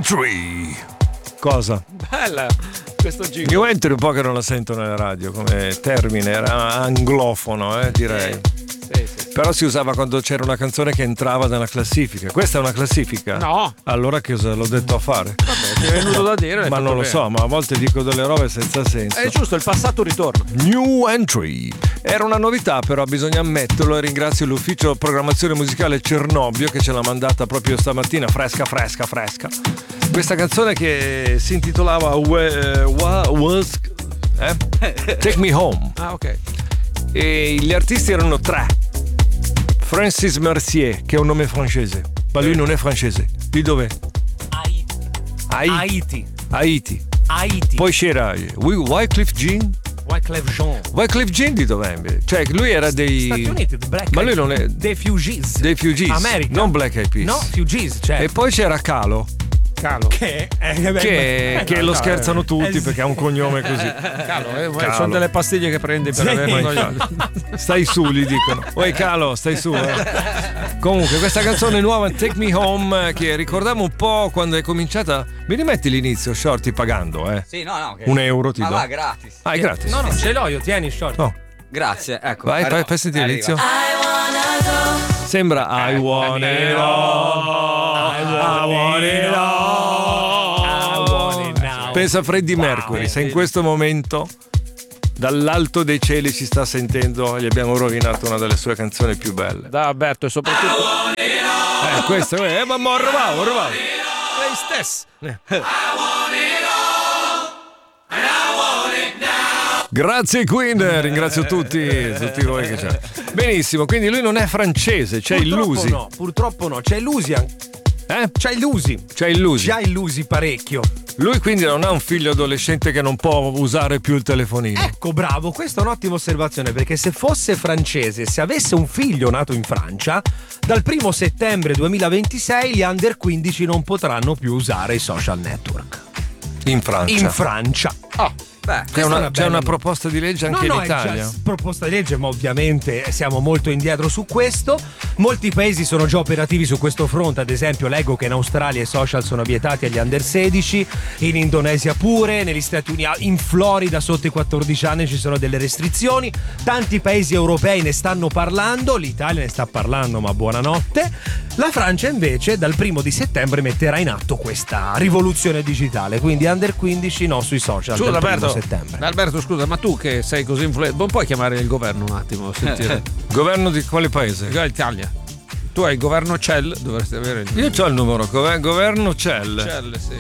Entry. Cosa? Bella questo giro. New Entry un po' che non la sento nelle radio come termine, era anglofono, direi. Sì. Però si usava quando c'era una canzone che entrava nella classifica. Questa è una classifica? No. Allora che cosa l'ho detto a fare? Vabbè, ti è venuto da dire. Ma non lo so, ma a volte dico delle robe senza senso. È giusto, il passato ritorna. New Entry. Era una novità, però bisogna ammetterlo, e ringrazio l'ufficio programmazione musicale Cernobbio che ce l'ha mandata proprio stamattina, fresca. Questa canzone che si intitolava Take Me Home. Ah, ok. E gli artisti erano tre. Francis Mercier, che è un nome francese, ma lui non è francese. Di dov'è? Haiti. Poi c'era Wyclef Jean. Wyclef Jean di dov'è? Cioè lui era dei Stati Uniti, Black ma lui non è dei Fugees. America. Non Black Eyed Peas. No, Fugees, cioè. E poi c'era Calo. Che lo scherzano tutti perché ha un cognome così. Calo. Sono delle pastiglie che prendi per avere Stai su, gli dicono. Oi Calo, stai su. Comunque questa canzone nuova, Take Me Home, che ricordiamo un po' quando è cominciata. Mi rimetti l'inizio, Shorty, pagando, Sì, no. Okay. €1 ti do. Va, gratis. Ah, è gratis. No, ce l'ho io, tieni, Shorty. No. Grazie, ecco. Vai, fai sentire l'inizio. Sembra I want it all. I want it all. Pensa a Freddie Mercury, se in questo momento dall'alto dei cieli ci sta sentendo, gli abbiamo rovinato una delle sue canzoni più belle. Da Alberto, e soprattutto Questo ma rovavo. lei stessa. Grazie Queen, ringrazio tutti voi che c'è. Benissimo, quindi lui non è francese, c'è Illusi. Purtroppo no, c'è Illusi anche. C'è Illusi. Già illusi parecchio. Lui quindi non ha un figlio adolescente che non può usare più il telefonino. Ecco, bravo, questa è un'ottima osservazione, perché se fosse francese, se avesse un figlio nato in Francia, dal 1 settembre 2026 gli under 15 non potranno più usare i social network. In Francia. C'è una proposta di legge anche in Italia. Proposta di legge, ma ovviamente siamo molto indietro su questo. Molti paesi sono già operativi su questo fronte, ad esempio leggo che in Australia i social sono vietati agli under 16, in Indonesia pure, negli Stati Uniti, in Florida sotto i 14 anni ci sono delle restrizioni, tanti paesi europei ne stanno parlando, l'Italia ne sta parlando, ma buonanotte. La Francia invece dal 1 di settembre metterà in atto questa rivoluzione digitale, quindi under 15 no sui social. Scusa, settembre. Alberto, scusa, ma tu che sei così influente, non puoi chiamare il governo un attimo a sentire? Governo di quale paese? Italia. Tu hai il governo CEL, dovresti avere il Io c'ho il numero, governo CEL. CEL, sì.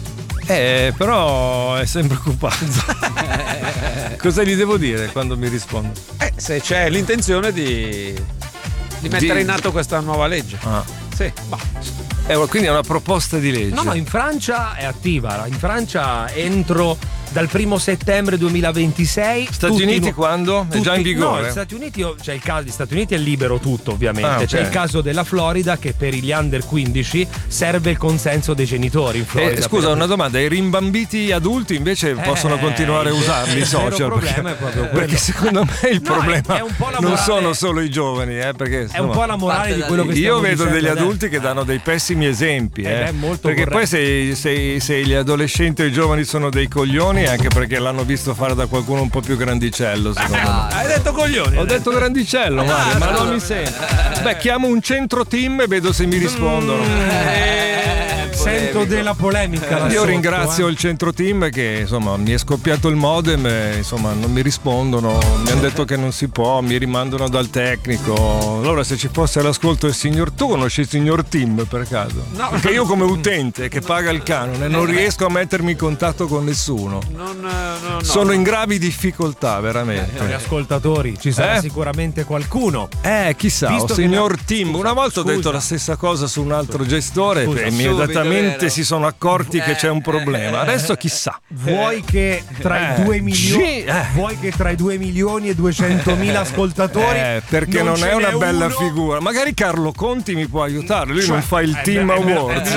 Però è sempre occupato. Cosa gli devo dire quando mi risponde? Se c'è l'intenzione di mettere in atto questa nuova legge. Sì. Quindi è una proposta di legge. No, in Francia è attiva. In Francia entro dal 1 settembre 2026. Stati Uniti quando? È già in vigore? No, gli Stati Uniti, c'è il caso, gli Stati Uniti è libero tutto, ovviamente. Okay. C'è il caso della Florida che per gli under 15 serve il consenso dei genitori in Florida. Scusa, una domanda: i rimbambiti adulti invece possono continuare a usarli i social? Il problema è proprio quello. Perché secondo me il problema è un po' la non morale, sono solo i giovani, perché è un po' la morale di quello che stiamo io vedo dicendo degli adesso. adulti che danno dei pessimi esempi, molto perché corretto. poi se gli adolescenti o i giovani sono dei coglioni, anche perché l'hanno visto fare da qualcuno un po' più grandicello, secondo me. Hai detto coglioni? Ho detto grandicello, Mario, ma non mi sento. Chiamo un centro team e vedo se mi rispondono. Sento della polemica. Io ringrazio il centro team che insomma mi è scoppiato il modem e insomma non mi rispondono, mi hanno detto che non si può, mi rimandano dal tecnico. Allora se ci fosse all'ascolto il signor, tu conosci il signor team per caso? No. Perché io come utente che paga il canone non riesco a mettermi in contatto con nessuno. Sono in gravi difficoltà veramente. Gli ascoltatori, ci sarà sicuramente qualcuno. Chissà, Visto signor che team. Una volta ho detto la stessa cosa su un altro gestore e immediatamente si sono accorti che c'è un problema. Adesso chissà. Vuoi che tra i 2 milioni vuoi che tra i 2 milioni e 200.000 ascoltatori perché non è una bella figura. Magari Carlo Conti mi può aiutare, lui non fa il team awards.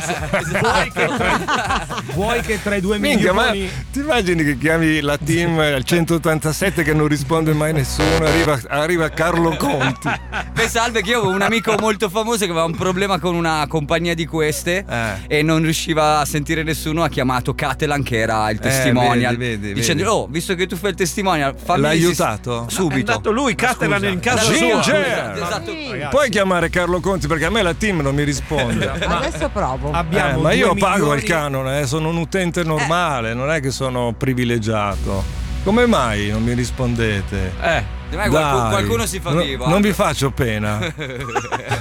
Vuoi che tra i 2 Minchia, milioni ma ti immagini che chiami la team al 187 che non risponde mai nessuno, arriva Carlo Conti. Salve, che io avevo un amico molto famoso che aveva un problema con una compagnia di queste e non riusciva a sentire nessuno, ha chiamato Catalan che era il testimonial, vedi. dicendo visto che tu fai il testimonial, fammi l'ha aiutato? subito. È andato lui, Catalan in casa Ginger! sua. Esatto. Puoi chiamare Carlo Conti perché a me la team non mi risponde. Adesso provo. Abbiamo Ma io 2 pago milioni... il canone, sono un utente normale, non è che sono privilegiato. Come mai non mi rispondete? Qualcuno si fa vivo. Non vi faccio pena.